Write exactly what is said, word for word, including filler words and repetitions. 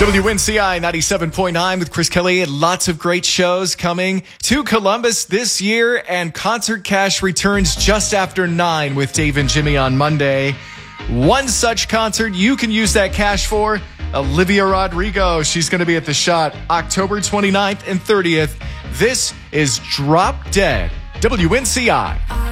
W N C I ninety-seven point nine with Chris Kelly. Lots of great shows coming to Columbus this year, and Concert Cash returns just after nine with Dave and Jimmy on Monday. One such concert you can use that cash for, Olivia Rodrigo. She's going to be at the Shot October twenty-ninth and thirtieth. This is Drop Dead, W N C I.